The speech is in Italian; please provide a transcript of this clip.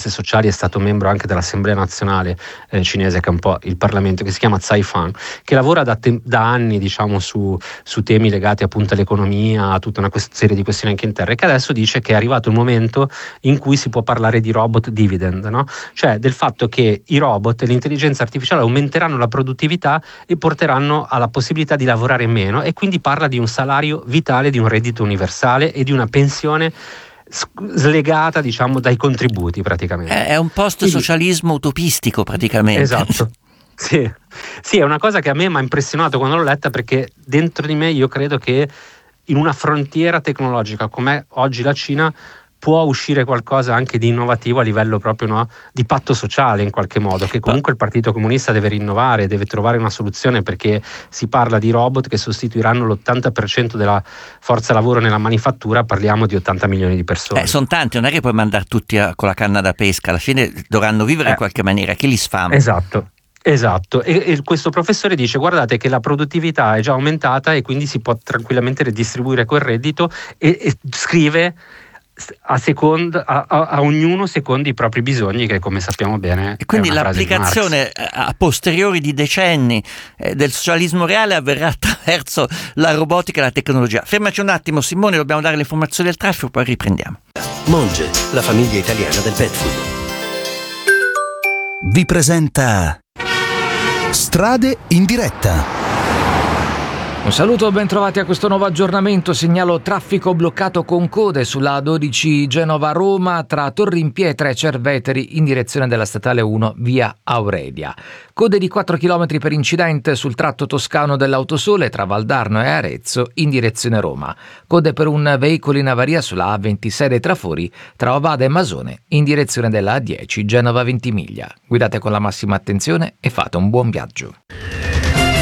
Scienze Sociali, è stato membro anche dell'Assemblea Nazionale cinese, che è un po' il Parlamento, che si chiama Tsai Fang, che lavora da anni, diciamo, su temi legati appunto all'economia, a tutta una serie di questioni anche interne, che adesso dice che è arrivato il momento in cui si può parlare di robot dividend, no? Cioè del fatto che i robot e l'intelligenza artificiale aumenteranno la produttività e porteranno alla possibilità di lavorare meno, e quindi parla di un salario vitale, di un reddito universale e di una pensione slegata, diciamo, dai contributi praticamente. È un post-socialismo utopistico praticamente. Esatto. Sì, è una cosa che a me mi ha impressionato quando l'ho letta, perché dentro di me io credo che in una frontiera tecnologica come oggi la Cina può uscire qualcosa anche di innovativo a livello proprio, no, di patto sociale in qualche modo, che comunque il Partito Comunista deve rinnovare, deve trovare una soluzione, perché si parla di robot che sostituiranno l'80% della forza lavoro nella manifattura, parliamo di 80 milioni di persone. Sono tanti, non è che puoi mandare tutti con la canna da pesca, alla fine dovranno vivere in qualche maniera, chi li sfama? Esatto, e questo professore dice: guardate che la produttività è già aumentata e quindi si può tranquillamente redistribuire quel reddito, e scrive a ognuno secondo i propri bisogni, che come sappiamo bene e quindi è una frase di l'applicazione a posteriori di decenni del socialismo reale avverrà attraverso la robotica e la tecnologia. Fermaci un attimo, Simone, dobbiamo dare le informazioni del traffico, poi riprendiamo. Monge, la famiglia italiana del pet food, vi presenta Strade in diretta. Un saluto, ben trovati a questo nuovo aggiornamento. Segnalo traffico bloccato con code sulla A12 Genova-Roma tra Torrimpietra e Cerveteri in direzione della statale 1 via Aurelia. Code di 4 km per incidente sul tratto toscano dell'Autosole tra Valdarno e Arezzo in direzione Roma. Code per un veicolo in avaria sulla A26 dei Trafori tra Ovada e Masone in direzione della A10 Genova-Ventimiglia. Guidate con la massima attenzione e fate un buon viaggio.